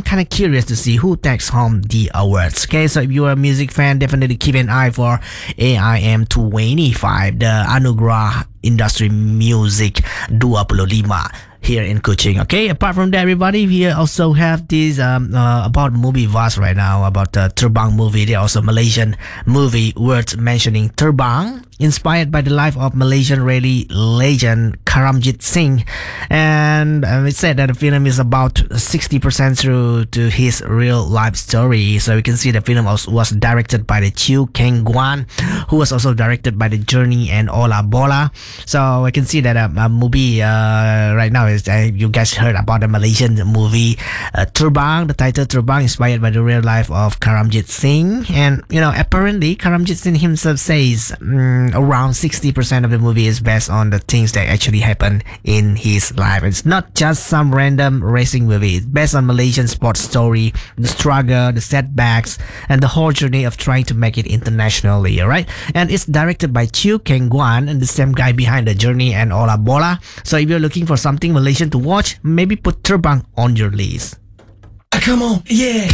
kind of curious to see who takes home the awards. Okay, so if you're a music fan, definitely keep an eye for AIM 25, the Anugerah Industry Music 25 here in Kuching. Okay, apart from that, everybody, we also have this about movie Vast right now, about the Terbang movie. There also Malaysian movie worth mentioning, Terbang, inspired by the life of Malaysian rally legend Karamjit Singh, and it said that the film is about 60% through to his real life story. So you can see the film was directed by the Chew Keng Guan, who was also directed by The Journey and Ola Bola. So I can see that a movie right now is you guys heard about the Malaysian movie Terbang. The title Terbang, inspired by the real life of Karamjit Singh, and apparently Karamjit Singh himself says around 60% of the movie is based on the things that actually happened in his life. It's not just some random racing movie. It's based on Malaysian sports story, the struggle, the setbacks, and the whole journey of trying to make it internationally. Alright, and it's directed by Chew Keng Guan, and the same guy behind The Journey and Ola Bola. So if you're looking for something Malaysian to watch, maybe put Terbang on your list. Come on, yeah.